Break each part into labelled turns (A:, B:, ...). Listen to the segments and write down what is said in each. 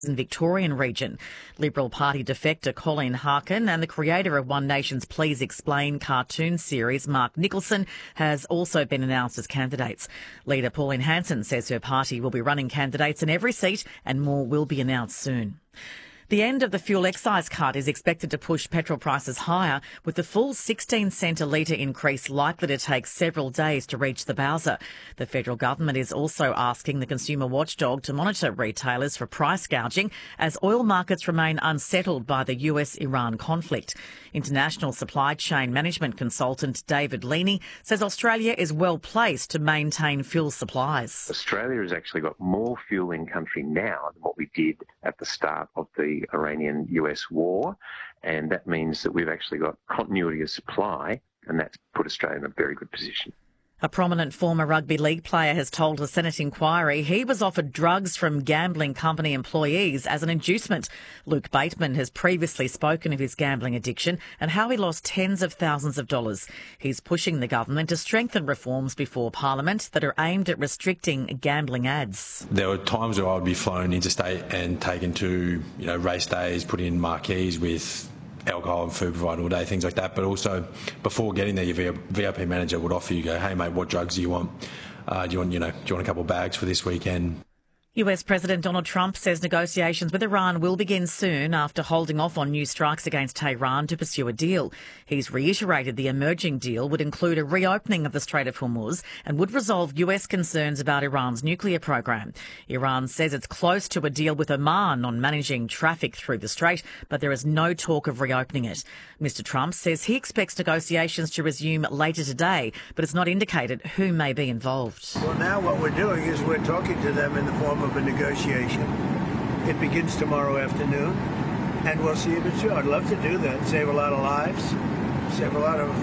A: in Victorian region. Liberal Party defector Colleen Harkin and the creator of One Nation's Please Explain cartoon series, Mark Nicholson, has also been announced as candidates. Leader Pauline Hanson says her party will be running candidates in every seat and more will be announced soon. The end of the fuel excise cut is expected to push petrol prices higher, with the full 16 cent a litre increase likely to take several days to reach the bowser. The federal government is also asking the consumer watchdog to monitor retailers for price gouging as oil markets remain unsettled by the US-Iran conflict. International supply chain management consultant David Leaney says Australia is well placed to maintain fuel supplies.
B: Australia has actually got more fuel in country now than what we did at the start of the Iranian-US war, and that means that we've actually got continuity of supply, and that's put Australia in a very good position.
A: A prominent former rugby league player has told a Senate inquiry he was offered drugs from gambling company employees as an inducement. Luke Bateman has previously spoken of his gambling addiction and how he lost tens of thousands of dollars. He's pushing the government to strengthen reforms before Parliament that are aimed at restricting gambling ads.
C: There were times where I would be flown interstate and taken to, race days, put in marquees with alcohol and food provided all day, things like that. But also, before getting there, your VIP manager would offer you, hey mate, what drugs do you want? Do you want a couple of bags for this weekend?
A: US President Donald Trump says negotiations with Iran will begin soon after holding off on new strikes against Tehran to pursue a deal. He's reiterated the emerging deal would include a reopening of the Strait of Hormuz and would resolve US concerns about Iran's nuclear program. Iran says it's close to a deal with Oman on managing traffic through the strait, but there is no talk of reopening it. Mr. Trump says he expects negotiations to resume later today, but it's not indicated who may be involved.
D: Well, now what we're doing is we're talking to them in the form of a negotiation. It begins tomorrow afternoon, and we'll see if it's true. I'd love to do that. Save a lot of lives, save a lot of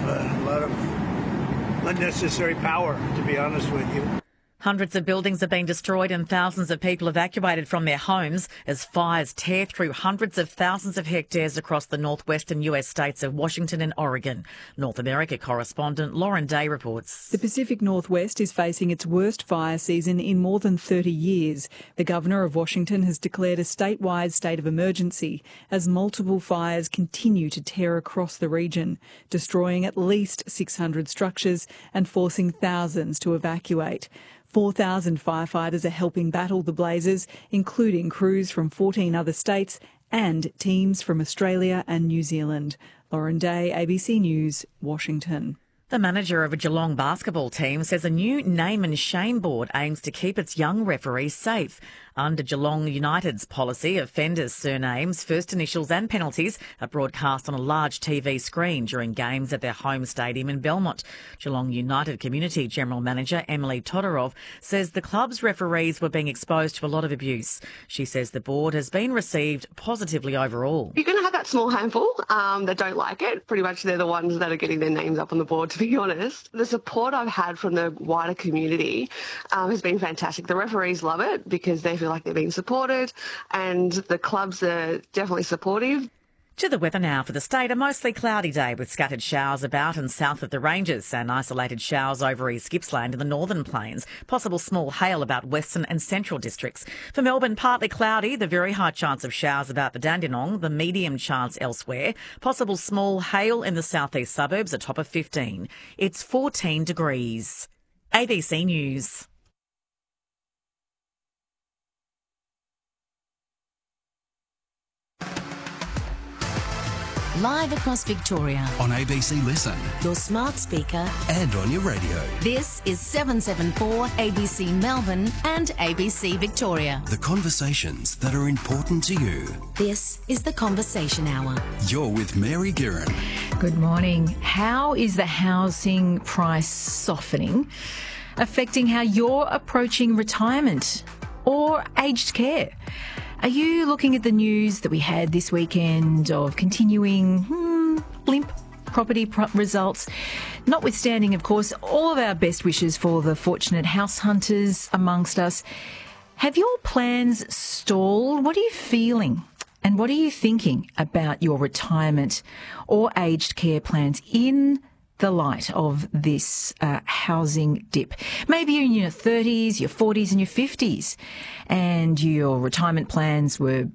D: unnecessary power, to be honest with you.
A: Hundreds of buildings have been destroyed and thousands of people evacuated from their homes as fires tear through hundreds of thousands of hectares across the northwestern US states of Washington and Oregon. North America correspondent Lauren Day reports.
E: The Pacific Northwest is facing its worst fire season in more than 30 years. The Governor of Washington has declared a statewide state of emergency as multiple fires continue to tear across the region, destroying at least 600 structures and forcing thousands to evacuate. 4,000 firefighters are helping battle the blazes, including crews from 14 other states and teams from Australia and New Zealand. Lauren Day, ABC News, Washington.
A: The manager of a Geelong basketball team says a new name and shame board aims to keep its young referees safe. Under Geelong United's policy, offenders' surnames, first initials and penalties are broadcast on a large TV screen during games at their home stadium in Belmont. Geelong United Community General Manager Emily Todorov says the club's referees were being exposed to a lot of abuse. She says the board has been received positively overall.
F: You're going to have that small handful that don't like it. Pretty much they're the ones that are getting their names up on the board, to be honest. The support I've had from the wider community has been fantastic. The referees love it because they feel like they're being supported, and the clubs are definitely supportive.
A: To the weather now for the state, a mostly cloudy day with scattered showers about and south of the ranges and isolated showers over East Gippsland in the northern plains. Possible small hail about western and central districts. For Melbourne, partly cloudy, the very high chance of showers about the Dandenong, the medium chance elsewhere. Possible small hail in the southeast suburbs, a top of 15. It's 14 degrees. ABC News.
G: Live across Victoria.
H: On ABC Listen.
G: Your smart speaker.
H: And on your radio.
G: This is 774 ABC Melbourne and ABC Victoria.
H: The conversations that are important to you.
G: This is The Conversation Hour.
H: You're with Mary Guerin.
I: Good morning. How is the housing price softening affecting how you're approaching retirement or aged care? Are you looking at the news that we had this weekend of continuing blimp property results? Notwithstanding, of course, all of our best wishes for the fortunate house hunters amongst us. Have your plans stalled? What are you feeling? And what are you thinking about your retirement or aged care plans in the light of this housing dip? Maybe you're in your 30s, your 40s and your 50s and your retirement plans were